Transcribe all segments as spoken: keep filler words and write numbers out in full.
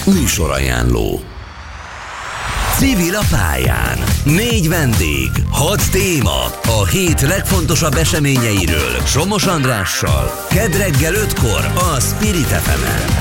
Műsorajánló. Civil a pályán. Négy vendég, hat téma. A hét legfontosabb eseményeiről Somos Andrással. Kedd reggel ötkor a Spirit ef emen.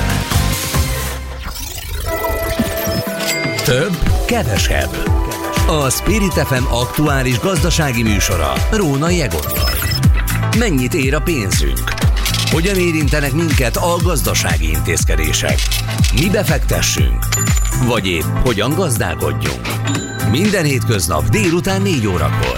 Több, kevesebb. A Spirit ef em aktuális gazdasági műsora Rónai Egonnal. Mennyit ér a pénzünk? Hogyan érintenek minket a gazdasági intézkedések? Mi befektessünk? Vagy épp hogyan gazdálkodjunk? Minden hétköznap délután négy órakor.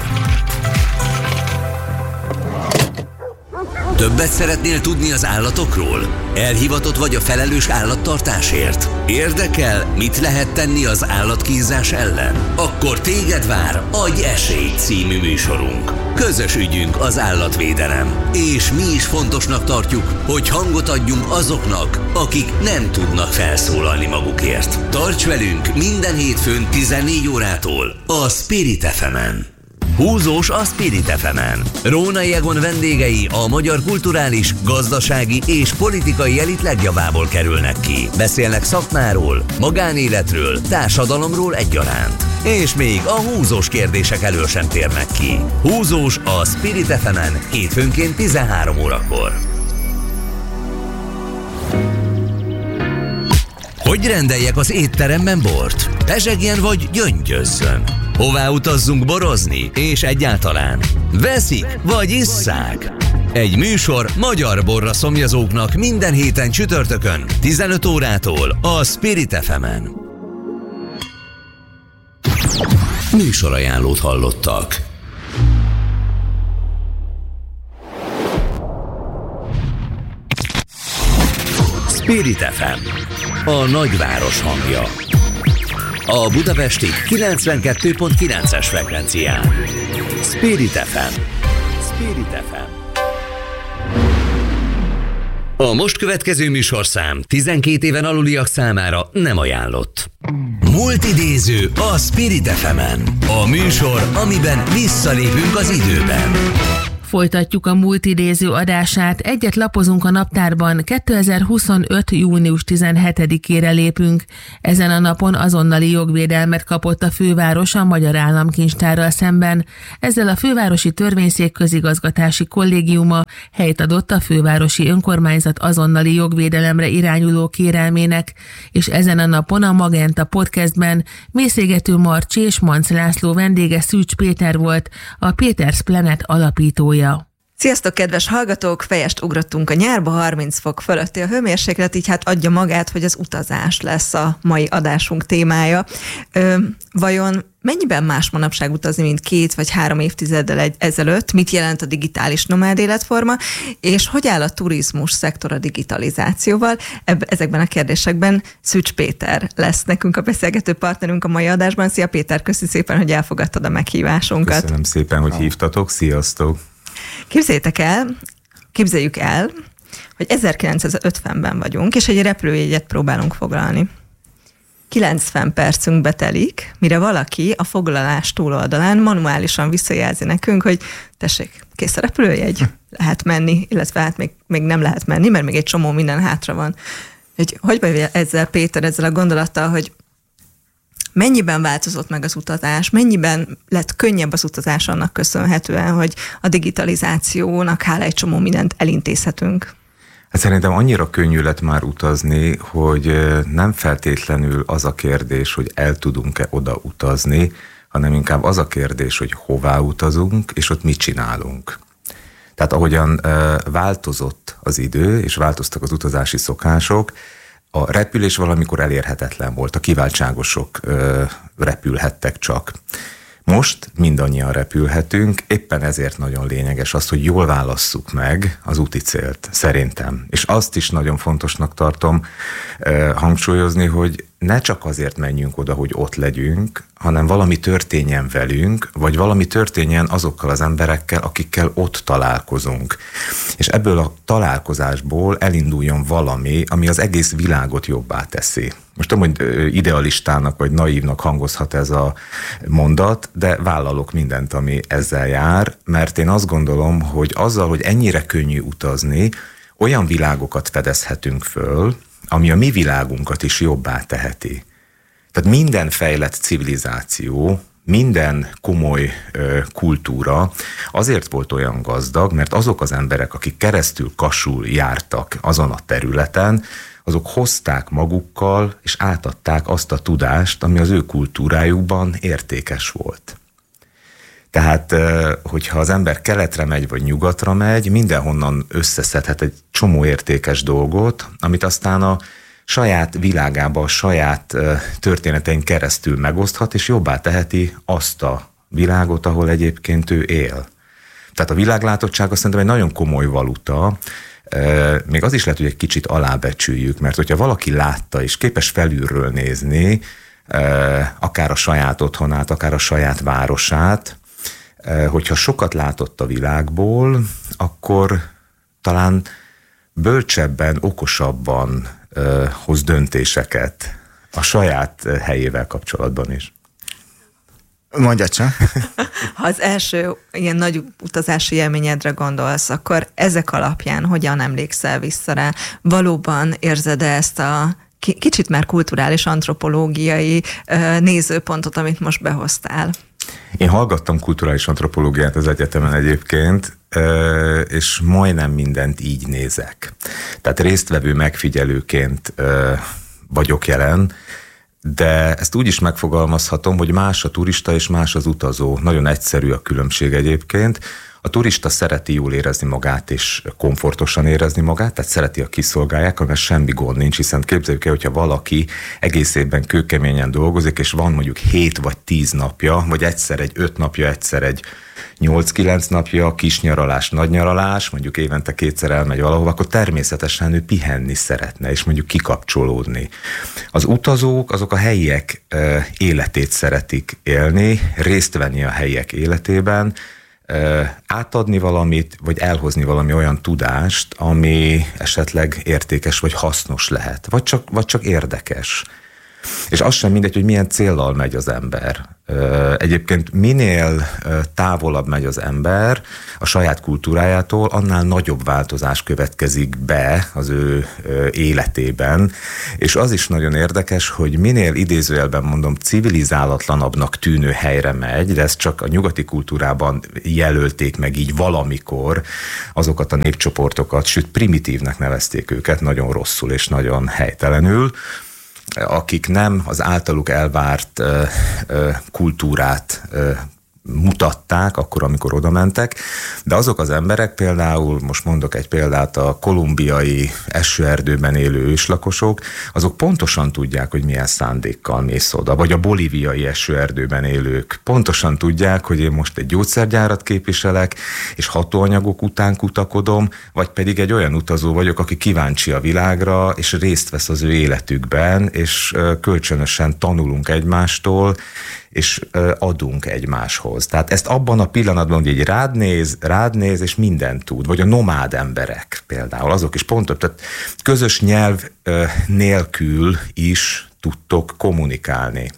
Többet szeretnél tudni az állatokról? Elhivatott vagy a felelős állattartásért? Érdekel, mit lehet tenni az állatkínzás ellen? Akkor téged vár Adj esélyt című műsorunk. Közös ügyünk az állatvédelem, és mi is fontosnak tartjuk, hogy hangot adjunk azoknak, akik nem tudnak felszólalni magukért. Tarts velünk minden hétfőn tizennégy órától a Spirit ef emen. Húzós a Spirit ef emen. Rónai Egon vendégei a magyar kulturális, gazdasági és politikai elit legjavából kerülnek ki. Beszélnek szakmáról, magánéletről, társadalomról egyaránt. És még a húzós kérdések elől sem térnek ki. Húzós a Spirit ef emen hétfőnként tizenhárom órakor. Hogy rendeljek az étteremben bort? Pezsegjen vagy gyöngyözzön? Hová utazzunk borozni? És egyáltalán veszik vagy isszák? Egy műsor magyar borra szomjazóknak minden héten csütörtökön tizenöt órától a Spirit ef emen. Műsorajánlót hallottak. Spirit ef em, a nagyváros hangja. A budapesti kilencvenkettő pont kilences frekvencián. Spirit ef em. Spirit ef em. A most következő műsorszám tizenkét éven aluliak számára nem ajánlott. Múltidéző a Spirit ef emen. A műsor, amiben visszalépünk az időben. Folytatjuk a múltidéző adását, egyet lapozunk a naptárban, kétezer-huszonöt. június tizenhetedikére lépünk. Ezen a napon azonnali jogvédelmet kapott a főváros a Magyar Államkincstárral szemben. Ezzel a fővárosi törvényszék közigazgatási kollégiuma helyt adott a fővárosi önkormányzat azonnali jogvédelemre irányuló kérelmének, és ezen a napon a Magenta podcastben Mészégető Marcsi és Manc László vendége Szűcs Péter volt, a Péters Planet alapítója. Sziasztok, kedves hallgatók! Fejest ugrottunk a nyárba, harminc fok fölötti a hőmérséklet, így hát adja magát, hogy az utazás lesz a mai adásunk témája. Ö, vajon mennyiben más manapság utazni, mint két vagy három évtizeddel egy, ezelőtt? Mit jelent a digitális nomád életforma? És hogy áll a turizmus szektor a digitalizációval? Ebb, ezekben a kérdésekben Szűcs Péter lesz nekünk a beszélgető partnerünk a mai adásban. Szia Péter, köszi szépen, hogy elfogadtad a meghívásunkat. Köszönöm szépen, hogy hívtatok. Sziasztok! Képzeljétek el, képzeljük el, hogy ezerkilencszázötvenben vagyunk, és egy repülőjegyet próbálunk foglalni. kilencven percünk betelik, mire valaki a foglalás túloldalán manuálisan visszajelzi nekünk, hogy tessék, kész a repülőjegy, lehet menni, illetve hát még, még nem lehet menni, mert még egy csomó minden hátra van. Hogy, hogy vagy ezzel, Péter, ezzel a gondolattal, hogy mennyiben változott meg az utazás, mennyiben lett könnyebb az utazás annak köszönhetően, hogy a digitalizációnak hála egy csomó mindent elintézhetünk? Hát szerintem annyira könnyű lett már utazni, hogy nem feltétlenül az a kérdés, hogy el tudunk-e oda utazni, hanem inkább az a kérdés, hogy hová utazunk, és ott mit csinálunk. Tehát ahogyan változott az idő, és változtak az utazási szokások, a repülés valamikor elérhetetlen volt, a kiváltságosok ö, repülhettek csak. Most mindannyian repülhetünk, éppen ezért nagyon lényeges az, hogy jól válasszuk meg az úti célt, szerintem. És azt is nagyon fontosnak tartom ö, hangsúlyozni, hogy ne csak azért menjünk oda, hogy ott legyünk, hanem valami történjen velünk, vagy valami történjen azokkal az emberekkel, akikkel ott találkozunk. És ebből a találkozásból elinduljon valami, ami az egész világot jobbá teszi. Most tudom, hogy idealistának vagy naívnak hangozhat ez a mondat, de vállalok mindent, ami ezzel jár, mert én azt gondolom, hogy azzal, hogy ennyire könnyű utazni, olyan világokat fedezhetünk föl, ami a mi világunkat is jobbá teheti. Tehát minden fejlett civilizáció, minden komoly ö, kultúra azért volt olyan gazdag, mert azok az emberek, akik keresztül kasul jártak azon a területen, azok hozták magukkal, és átadták azt a tudást, ami az ő kultúrájukban értékes volt. Tehát, hogyha az ember keletre megy, vagy nyugatra megy, mindenhonnan összeszedhet egy csomó értékes dolgot, amit aztán a saját világába, a saját történetein keresztül megoszthat, és jobbá teheti azt a világot, ahol egyébként ő él. Tehát a világlátottság azt szerintem egy nagyon komoly valuta, még az is lehet, hogy egy kicsit alábecsüljük, mert hogyha valaki látta és képes felülről nézni, akár a saját otthonát, akár a saját városát, hogyha sokat látott a világból, akkor talán bölcsebben, okosabban hoz döntéseket a saját helyével kapcsolatban is. Mondja csak. Ha az első ilyen nagy utazási élményedre gondolsz, akkor ezek alapján hogyan emlékszel vissza rá? Valóban érzed-e ezt a kicsit már kulturális, antropológiai nézőpontot, amit most behoztál? Én hallgattam kulturális antropológiát az egyetemen egyébként, és majdnem mindent így nézek. Tehát résztvevő megfigyelőként vagyok jelen, de ezt úgy is megfogalmazhatom, hogy más a turista és más az utazó. Nagyon egyszerű a különbség egyébként. A turista szereti jól érezni magát és komfortosan érezni magát, tehát szereti, a kiszolgálják, amivel semmi gond nincs, hiszen képzeljük el, hogyha valaki egész évben kőkeményen dolgozik, és van mondjuk hét vagy tíz napja, vagy egyszer egy öt napja, egyszer egy nyolc-kilenc napja, kis nyaralás, nagy nyaralás, mondjuk évente kétszer elmegy valahova, akkor természetesen ő pihenni szeretne, és mondjuk kikapcsolódni. Az utazók, azok a helyiek életét szeretik élni, részt venni a helyiek életében, átadni valamit, vagy elhozni valami olyan tudást, ami esetleg értékes, vagy hasznos lehet, vagy csak, vagy csak érdekes. És az sem mindegy, hogy milyen céllal megy az ember. Egyébként minél távolabb megy az ember a saját kultúrájától, annál nagyobb változás következik be az ő életében. És az is nagyon érdekes, hogy minél idézőjelben mondom civilizálatlanabbnak tűnő helyre megy, de ezt csak a nyugati kultúrában jelölték meg így valamikor azokat a népcsoportokat, sőt primitívnek nevezték őket, nagyon rosszul és nagyon helytelenül, akik nem az általuk elvárt ö, ö, kultúrát ö, mutatták akkor, amikor oda mentek, de azok az emberek például, most mondok egy példát, a kolumbiai esőerdőben élő őslakosok, azok pontosan tudják, hogy milyen szándékkal mész oda, vagy a bolíviai esőerdőben élők pontosan tudják, hogy én most egy gyógyszergyárat képviselek, és hatóanyagok után kutakodom, vagy pedig egy olyan utazó vagyok, aki kíváncsi a világra, és részt vesz az ő életükben, és kölcsönösen tanulunk egymástól, és adunk egymáshoz. Tehát ezt abban a pillanatban, hogy egy rád néz, rád néz, és mindent tud. Vagy a nomád emberek például, azok is pont, tehát közös nyelv nélkül is tudtok kommunikálni.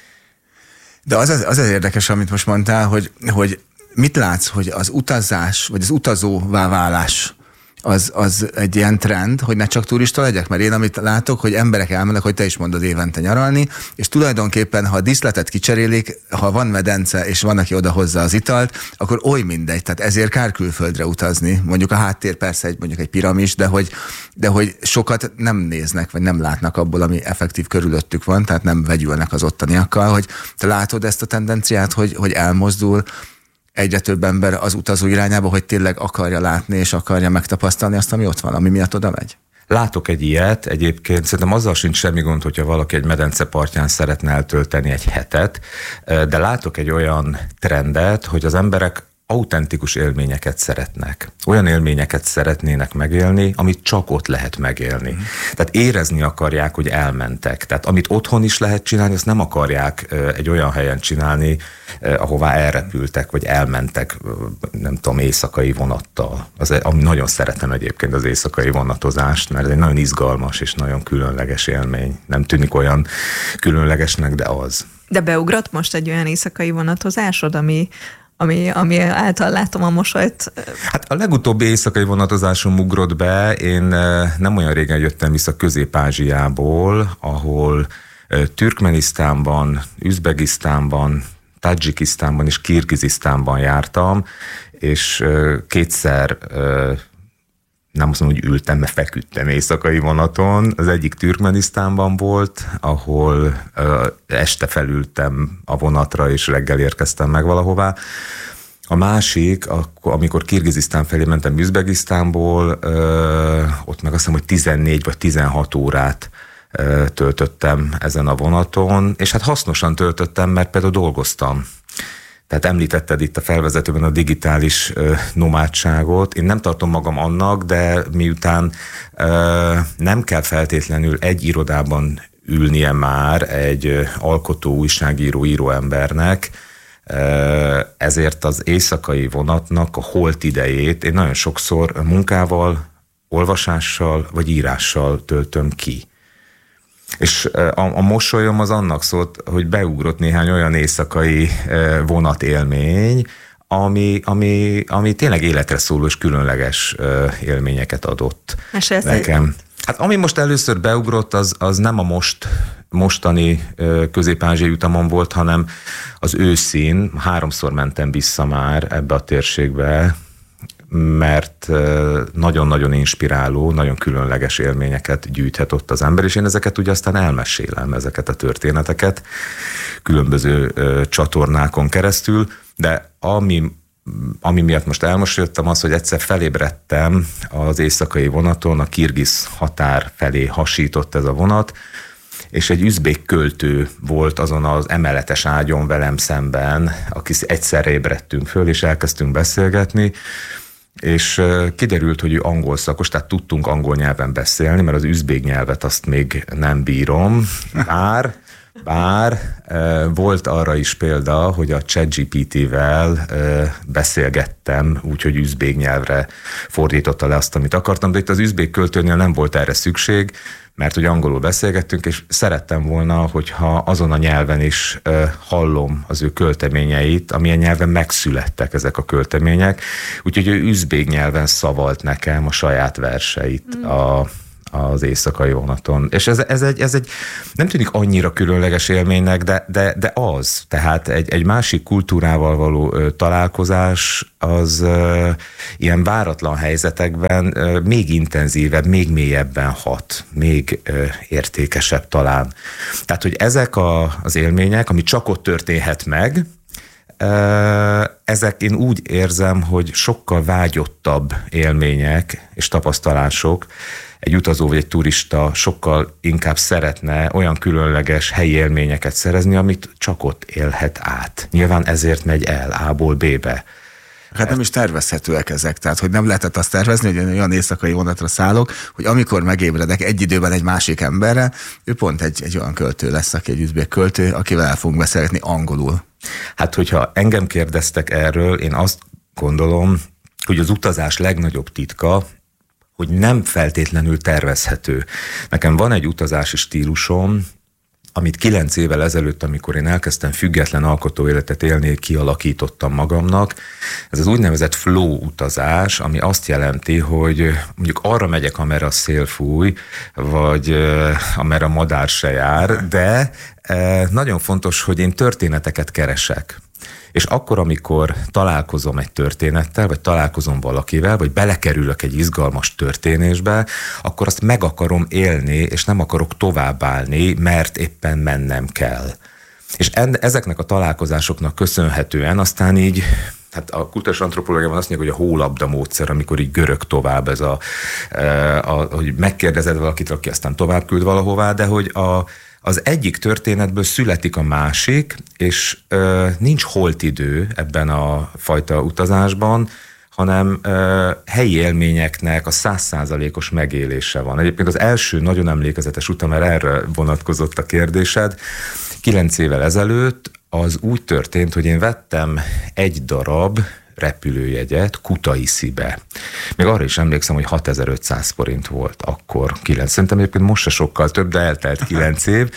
De az az, az az érdekes, amit most mondtál, hogy, hogy mit látsz, hogy az utazás, vagy az utazóvá válás Az, az egy ilyen trend, hogy ne csak turista legyek? Mert én amit látok, hogy emberek elmennek, hogy te is mondod, évente nyaralni, és tulajdonképpen, ha a díszletet kicserélik, ha van medence, és van, aki odahozza az italt, akkor oly mindegy, tehát ezért kár külföldre utazni. Mondjuk a háttér persze egy, mondjuk egy piramis, de hogy, de hogy sokat nem néznek, vagy nem látnak abból, ami effektív körülöttük van, tehát nem vegyülnek az ottaniakkal, hogy te látod ezt a tendenciát, hogy, hogy elmozdul egyre több ember az utazó irányába, hogy tényleg akarja látni és akarja megtapasztalni azt, ami ott van, ami miatt oda megy? Látok egy ilyet, egyébként szerintem azzal sincs semmi gond, hogyha valaki egy medence partján szeretne eltölteni egy hetet, de látok egy olyan trendet, hogy az emberek autentikus élményeket szeretnek. Olyan élményeket szeretnének megélni, amit csak ott lehet megélni. Mm. Tehát érezni akarják, hogy elmentek. Tehát amit otthon is lehet csinálni, azt nem akarják egy olyan helyen csinálni, ahová elrepültek, vagy elmentek, nem tudom, éjszakai vonattal. Az, ami nagyon szeretem egyébként az éjszakai vonatozást, mert ez egy nagyon izgalmas és nagyon különleges élmény. Nem tűnik olyan különlegesnek, de az. De beugrott most egy olyan éjszakai vonatozásod, ami ami, ami által látom a mosolyt. Hát a legutóbbi éjszakai vonatozáson ugrott be, én nem olyan régen jöttem vissza Közép-Ázsiából, ahol Türkmenisztánban, Üzbegisztánban, Tadzsikisztánban és Kirgizisztánban jártam, és kétszer nem azt mondom, hogy ültem, mert feküdtem éjszakai vonaton. Az egyik Türkmenisztánban volt, ahol este felültem a vonatra, és reggel érkeztem meg valahová. A másik, amikor Kirgizisztán felé mentem Üzbegisztánból, ott meg azt hiszem, hogy tizennégy vagy tizenhat órát töltöttem ezen a vonaton, és hát hasznosan töltöttem, mert például dolgoztam. Tehát említetted itt a felvezetőben a digitális ö, nomádságot. Én nem tartom magam annak, de miután ö, nem kell feltétlenül egy irodában ülnie már egy ö, alkotó, újságíró, író embernek, ö, ezért az éjszakai vonatnak a holt idejét én nagyon sokszor munkával, olvasással vagy írással töltöm ki. És a, a mosolyom az annak szólt, hogy beugrott néhány olyan éjszakai vonatélmény, ami, ami, ami tényleg életre szóló és különleges élményeket adott Mesélsz nekem. Egy... Hát ami most először beugrott, az, az nem a most, mostani közép-ázsiai utamon volt, hanem az őszín. Háromszor mentem vissza már ebbe a térségbe, mert nagyon-nagyon inspiráló, nagyon különleges élményeket gyűjthet ott az ember, és én ezeket ugye aztán elmesélem, ezeket a történeteket különböző ö, csatornákon keresztül, de ami, ami miatt most elmosődtem az, hogy egyszer felébredtem az éjszakai vonaton, a kirgiz határ felé hasított ez a vonat, és egy üzbék költő volt azon az emeletes ágyon velem szemben, aki egyszerre ébredtünk föl, és elkezdtünk beszélgetni, és kiderült, hogy ő angol szakos, tehát tudtunk angol nyelven beszélni, mert az üzbék nyelvet azt még nem bírom. Bár, bár volt arra is példa, hogy a ChatGPT-vel beszélgettem, úgyhogy üzbék nyelvre fordította le azt, amit akartam, de itt az üzbék költőnél nem volt erre szükség, mert hogy angolul beszélgettünk, és szerettem volna, hogyha azon a nyelven is uh, hallom az ő költeményeit, amilyen nyelven megszülettek ezek a költemények. Úgyhogy ő üzbék nyelven szavalt nekem a saját verseit mm. a, az éjszakai vonaton. És ez, ez, egy, ez egy nem tűnik annyira különleges élménynek, de, de, de az. Tehát egy, egy másik kultúrával való ö, találkozás az ö, ilyen váratlan helyzetekben ö, még intenzívebb, még mélyebben hat, még ö, értékesebb talán. Tehát, hogy ezek a, az élmények, ami csak ott történhet meg, ö, ezek én úgy érzem, hogy sokkal vágyottabb élmények és tapasztalások. Egy utazó vagy egy turista sokkal inkább szeretne olyan különleges helyi élményeket szerezni, amit csak ott élhet át. Nyilván ezért megy el A-ból B-be. Hát nem is tervezhetőek ezek, tehát hogy nem lehetett azt tervezni, hogy olyan éjszakai vonatra szállok, hogy amikor megébredek egy időben egy másik emberre, ő pont egy, egy olyan költő lesz, aki egy üzbék költő, akivel el fogunk beszélgetni angolul. Hát, hogyha engem kérdeztek erről, én azt gondolom, hogy az utazás legnagyobb titka, hogy nem feltétlenül tervezhető. Nekem van egy utazási stílusom, amit kilenc évvel ezelőtt, amikor én elkezdtem független alkotó életet élni, kialakítottam magamnak. Ez az úgynevezett flow utazás, ami azt jelenti, hogy mondjuk arra megyek, amerre a szél fúj, vagy amerre a madár se jár, de nagyon fontos, hogy én történeteket keresek. És akkor, amikor találkozom egy történettel, vagy találkozom valakivel, vagy belekerülök egy izgalmas történésbe, akkor azt meg akarom élni, és nem akarok továbbállni, mert éppen mennem kell. És en, ezeknek a találkozásoknak köszönhetően aztán így, hát a kulturális antropológiában azt mondják, hogy a hólabda módszer, amikor így görög tovább, ez a, a, a, hogy megkérdezed valakit, aki aztán tovább küld valahová, de hogy a az egyik történetből születik a másik, és ö, nincs holtidő ebben a fajta utazásban, hanem ö, helyi élményeknek a száz százalékos megélése van. Egyébként az első nagyon emlékezetes utam, mert erre vonatkozott a kérdésed, kilenc évvel ezelőtt az úgy történt, hogy én vettem egy darab repülőjegyet Kutaisibe. Még arra is emlékszem, hogy hatezer-ötszáz forint volt akkor, kilenc. Szerintem egyébként most se sokkal több, de eltelt kilenc év.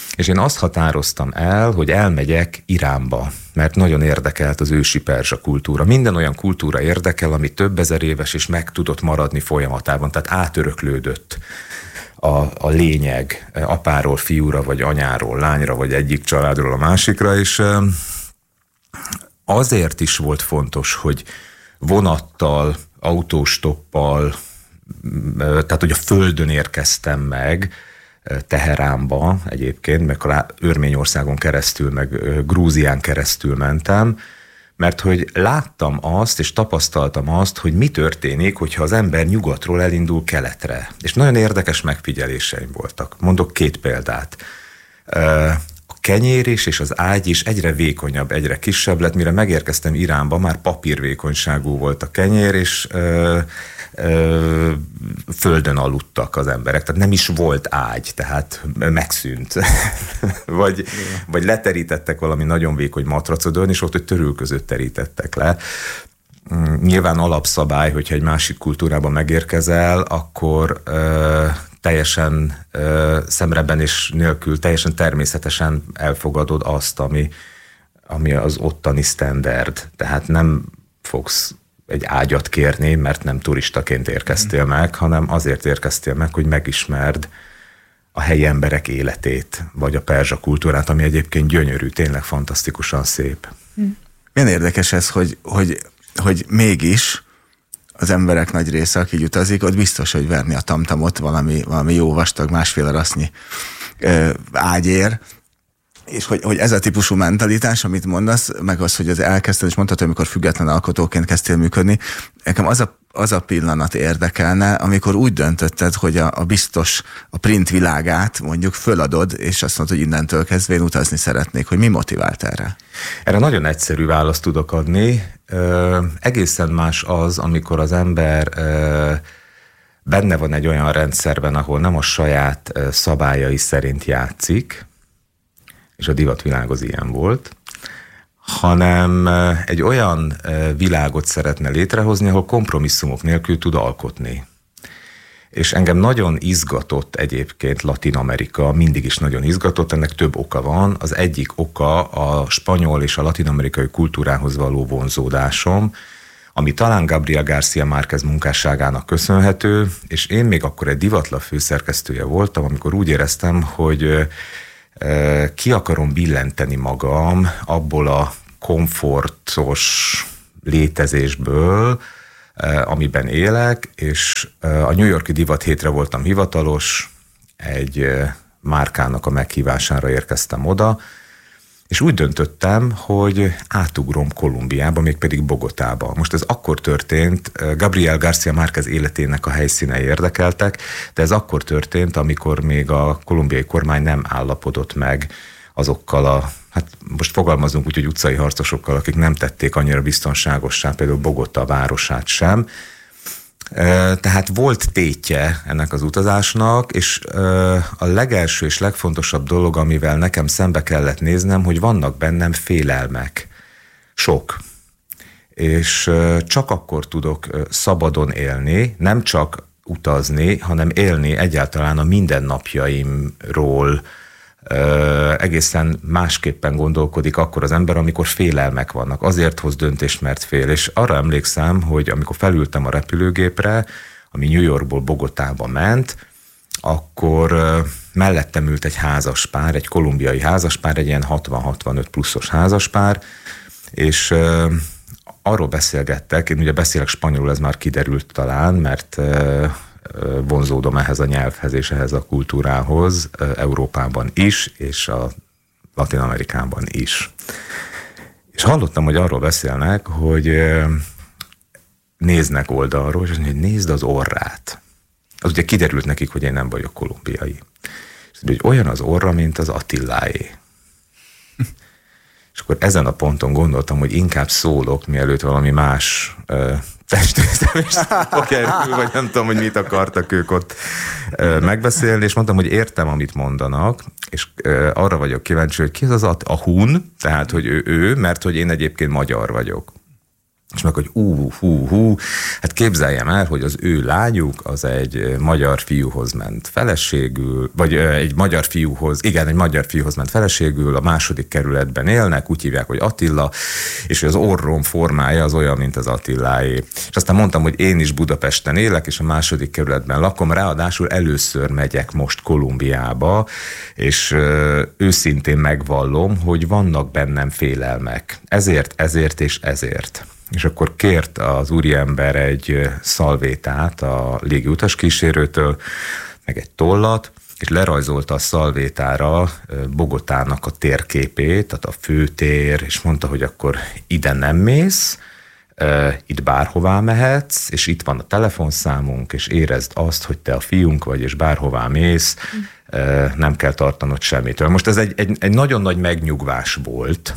És én azt határoztam el, hogy elmegyek Iránba, mert nagyon érdekelt az ősi perzsa kultúra. Minden olyan kultúra érdekel, ami több ezer éves és meg tudott maradni folyamatában, tehát átöröklődött a, a lényeg apáról fiúra, vagy anyáról lányra, vagy egyik családról a másikra, és azért is volt fontos, hogy vonattal, autóstoppal, tehát hogy a földön érkeztem meg, Teheránba egyébként, meg Örményországon keresztül, meg Grúzián keresztül mentem, mert hogy láttam azt, és tapasztaltam azt, hogy mi történik, hogyha az ember nyugatról elindul keletre. És nagyon érdekes megfigyeléseim voltak. Mondok két példát. A kenyér is és az ágy is egyre vékonyabb, egyre kisebb lett, mire megérkeztem Iránba, már papírvékonyságú volt a kenyér, és ö, ö, földön aludtak az emberek, tehát nem is volt ágy, tehát megszűnt. vagy, vagy leterítettek valami nagyon vékony matracodon, és ott, hogy törülközőt terítettek le. Nyilván alapszabály, hogyha egy másik kultúrában megérkezel, akkor ö, teljesen ö, szemrebenés nélkül, teljesen természetesen elfogadod azt, ami, ami az ottani standard. Tehát nem fogsz egy ágyat kérni, mert nem turistaként érkeztél meg, hanem azért érkeztél meg, hogy megismerd a helyi emberek életét, vagy a perzsa kultúrát, ami egyébként gyönyörű, tényleg fantasztikusan szép. Milyen érdekes ez, hogy, hogy, hogy mégis az emberek nagy része, aki utazik, ott biztos, hogy verni a tamtamot valami, valami jó vastag, másfél arasznyi ö, ágyér, és hogy, hogy ez a típusú mentalitás, amit mondasz, meg az, hogy az elkezdted, és mondtad, hogy amikor független alkotóként kezdtél működni, nekem az a, az a pillanat érdekelne, amikor úgy döntötted, hogy a, a biztos, a print világát mondjuk föladod, és azt mondod, hogy innentől kezdve én utazni szeretnék, hogy mi motivált erre? Erre nagyon egyszerű választ tudok adni. Ö, egészen más az, amikor az ember ö, benne van egy olyan rendszerben, ahol nem a saját ö, szabályai szerint játszik, és a divatvilág az ilyen volt, hanem egy olyan világot szeretne létrehozni, ahol kompromisszumok nélkül tud alkotni. És engem nagyon izgatott egyébként Latin Amerika, mindig is nagyon izgatott, ennek több oka van. Az egyik oka a spanyol és a latin-amerikai kultúrához való vonzódásom, ami talán Gabriel García Márquez munkásságának köszönhető, és én még akkor egy divatlap főszerkesztője voltam, amikor úgy éreztem, hogy ki akarom billenteni magam abból a komfortos létezésből, amiben élek, és a New York-i Divat Hétre voltam hivatalos, egy márkának a meghívására érkeztem oda, és úgy döntöttem, hogy átugrom Kolumbiába, mégpedig Bogotába. Most ez akkor történt, Gabriel García Márquez életének a helyszínei érdekeltek, de ez akkor történt, amikor még a kolumbiai kormány nem állapodott meg azokkal a, hát most fogalmazunk úgy, hogy utcai harcosokkal, akik nem tették annyira biztonságossá például Bogota városát sem. Tehát volt tétje ennek az utazásnak, és a legelső és legfontosabb dolog, amivel nekem szembe kellett néznem, hogy vannak bennem félelmek. Sok. És csak akkor tudok szabadon élni, nem csak utazni, hanem élni egyáltalán a mindennapjaimról. Egészen másképpen gondolkodik akkor az ember, amikor félelmek vannak. Azért hoz döntést, mert fél. És arra emlékszem, hogy amikor felültem a repülőgépre, ami New Yorkból Bogotába ment, akkor mellettem ült egy házaspár, egy kolumbiai házaspár, egy ilyen hatvan-hatvanöt pluszos házaspár, és arról beszélgettek, én ugye beszélek spanyolul, ez már kiderült talán, mert vonzódom ehhez a nyelvhez és ehhez a kultúrához Európában is, és a Latin-Amerikában is. És hallottam, hogy arról beszélnek, hogy néznek oldalról, és azt mondja, hogy nézd az orrát. Az ugye kiderült nekik, hogy én nem vagyok kolumbiai. És hogy olyan az orra, mint az Attiláé. És akkor ezen a ponton gondoltam, hogy inkább szólok, mielőtt valami más uh, testrészem is erről, vagy nem tudom, hogy mit akartak ők ott uh, megbeszélni, és mondtam, hogy értem, amit mondanak, és uh, arra vagyok kíváncsi, hogy ki az az a, a hun, tehát, hogy ő, ő, mert hogy én egyébként magyar vagyok. És meg, hogy ú, hú, hú, hát képzeljem el, hogy az ő lányuk az egy magyar fiúhoz ment feleségül, vagy egy magyar fiúhoz, igen, egy magyar fiúhoz ment feleségül, a második kerületben élnek, úgy hívják, hogy Attila, és az orrom formája az olyan, mint az Attiláé. És aztán mondtam, hogy én is Budapesten élek, és a második kerületben lakom, ráadásul először megyek most Kolumbiába, és ö, őszintén megvallom, hogy vannak bennem félelmek. Ezért, ezért és ezért. És akkor kért az úriember egy szalvétát a légiutas kísérőtől, meg egy tollat, és lerajzolta a szalvétára Bogotának a térképét, tehát a főtér, és mondta, hogy akkor ide nem mész, itt bárhová mehetsz, és itt van a telefonszámunk, és érezd azt, hogy te a fiunk vagy, és bárhová mész, nem kell tartanod semmitől. Most ez egy, egy, egy nagyon nagy megnyugvás volt.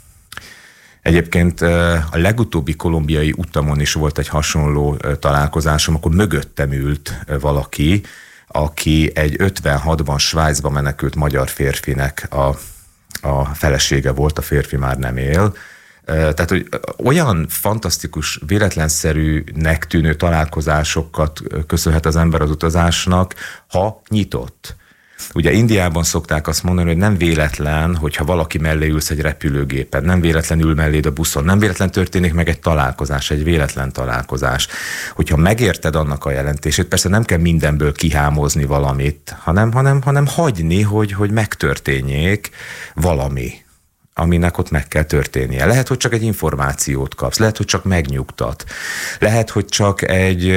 Egyébként a legutóbbi kolumbiai utamon is volt egy hasonló találkozásom, akkor mögöttem ült valaki, aki egy ötvenhatban Svájcba menekült magyar férfinek a, a felesége volt, a férfi már nem él. Tehát, hogy olyan fantasztikus, véletlenszerűnek tűnő találkozásokat köszönhet az ember az utazásnak, ha nyitott. Ugye Indiában szokták azt mondani, hogy nem véletlen, hogyha valaki mellé ülsz egy repülőgépen, nem véletlen ül melléd a buszon, nem véletlen történik meg egy találkozás, egy véletlen találkozás. Hogyha megérted annak a jelentését, persze nem kell mindenből kihámozni valamit, hanem, hanem, hanem hagyni, hogy, hogy megtörténjék valami, aminek ott meg kell történnie. Lehet, hogy csak egy információt kapsz, lehet, hogy csak megnyugtat, lehet, hogy csak egy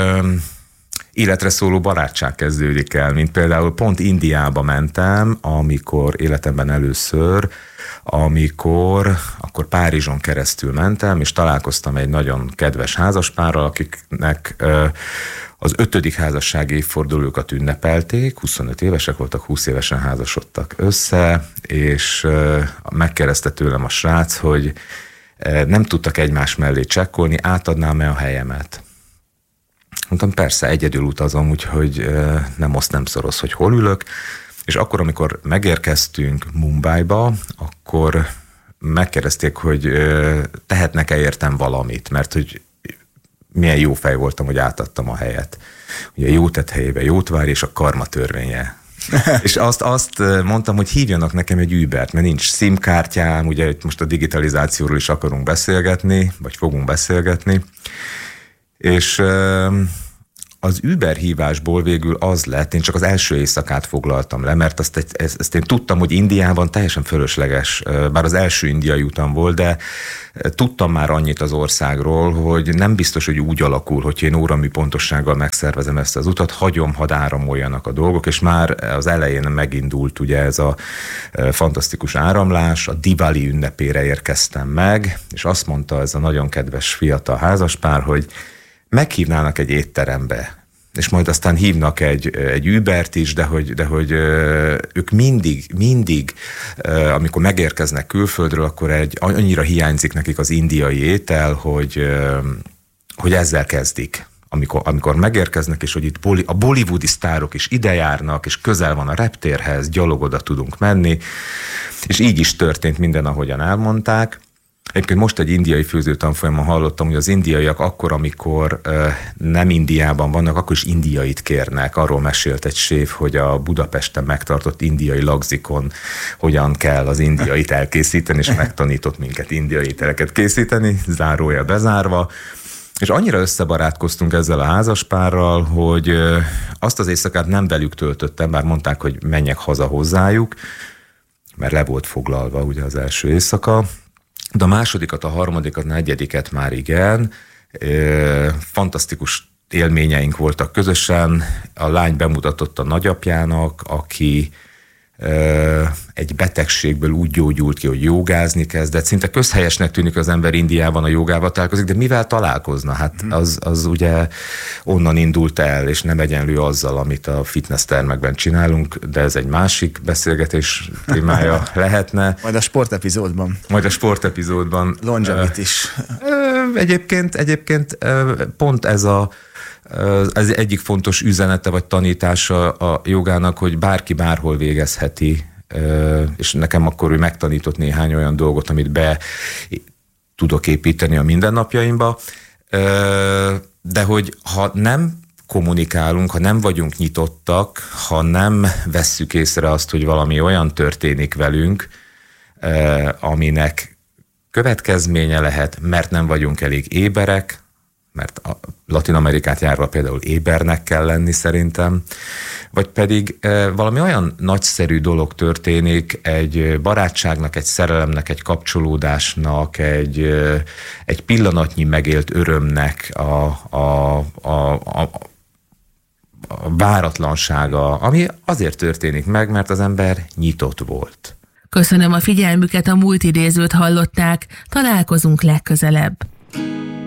életre szóló barátság kezdődik el, mint például pont Indiába mentem, amikor életemben először, amikor akkor Párizson keresztül mentem, és találkoztam egy nagyon kedves házaspárral, akiknek az ötödik házassági évfordulókat ünnepelték, huszonöt évesek voltak, húsz évesen házasodtak össze, és megkérdezte tőlem a srác, hogy nem tudtak egymás mellé csekkolni, átadnám-e a helyemet. Mondtam, persze, egyedül utazom, úgyhogy nem oszt, nem szoroz, hogy hol ülök. És akkor, amikor megérkeztünk Mumbaiba, akkor megkérdezték, hogy tehetnek-e értem valamit, mert hogy milyen jó fej voltam, hogy átadtam a helyet. Ugye jó tett helyébe jót vár, és a karma törvénye. És azt, azt mondtam, hogy hívjanak nekem egy Ubert, mert nincs SIM-kártyám, ugye most a digitalizációról is akarunk beszélgetni, vagy fogunk beszélgetni. És az Uber hívásból végül az lett, én csak az első éjszakát foglaltam le, mert azt, ezt, ezt én tudtam, hogy Indiában teljesen fölösleges, bár az első indiai utam volt, de tudtam már annyit az országról, hogy nem biztos, hogy úgy alakul, hogy én óramű pontossággal megszervezem ezt az utat, hagyom, hadd áramoljanak a dolgok, és már az elején megindult ugye ez a fantasztikus áramlás, a Diwali ünnepére érkeztem meg, és azt mondta ez a nagyon kedves fiatal házaspár, hogy meghívnának egy étterembe, és majd aztán hívnak egy, egy Ubert is, de hogy, de hogy ők mindig, mindig, amikor megérkeznek külföldről, akkor egy, annyira hiányzik nekik az indiai étel, hogy, hogy ezzel kezdik. Amikor, amikor megérkeznek, és hogy itt boli, a bollywoodi sztárok is ide járnak, és közel van a reptérhez, gyalog oda tudunk menni, és így is történt minden, ahogyan elmondták. Egyébként most egy indiai főzőtanfolyamon hallottam, hogy az indiaiak akkor, amikor uh, nem Indiában vannak, akkor is indiait kérnek. Arról mesélt egy séf, hogy a Budapesten megtartott indiai lagzikon hogyan kell az indiait elkészíteni, és megtanított minket indiai ételeket készíteni, zárója bezárva. És annyira összebarátkoztunk ezzel a házaspárral, hogy uh, azt az éjszakát nem velük töltöttem, bár mondták, hogy menjek haza hozzájuk, mert le volt foglalva ugye az első éjszaka. De a másodikat, a harmadikat, a negyediket már igen. Fantasztikus élményeink voltak közösen. A lány bemutatott a nagyapjának, aki egy betegségből úgy gyógyult ki, hogy jogázni kezdett. Szinte közhelyesnek tűnik, az ember Indiában a jogával találkozik, de mivel találkozna? Hát az, az ugye onnan indult el, és nem egyenlő azzal, amit a fitness termekben csinálunk, de ez egy másik beszélgetés témája lehetne. Majd a sportepizódban. Majd a sportepizódban. Longevity is. Egyébként, egyébként pont ez a Ez egyik fontos üzenete vagy tanítása a jogának, hogy bárki bárhol végezheti, és nekem akkor ő megtanított néhány olyan dolgot, amit be tudok építeni a mindennapjaimba, de hogy ha nem kommunikálunk, ha nem vagyunk nyitottak, ha nem vesszük észre azt, hogy valami olyan történik velünk, aminek következménye lehet, mert nem vagyunk elég éberek, mert a Latin-Amerikát járva például ébernek kell lenni szerintem, vagy pedig e, valami olyan nagyszerű dolog történik egy barátságnak, egy szerelemnek, egy kapcsolódásnak, egy, e, egy pillanatnyi megélt örömnek a, a, a, a, a váratlansága, ami azért történik meg, mert az ember nyitott volt. Köszönöm a figyelmüket, a múlt idézőt hallották, találkozunk legközelebb.